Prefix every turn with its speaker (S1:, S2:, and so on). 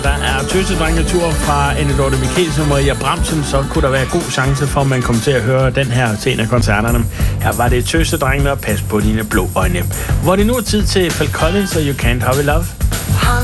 S1: der er Tøsedrengetur fra Anne Dorte Mikkelsen og Maria Bramsen, så kunne der være god chance for, at man kommer til at høre den her til en af koncerterne. Her var det Tøsedrengene og Pas på dine blå øjne. Hvor det nu er tid til Phil Collins og You Can't Hurry Love.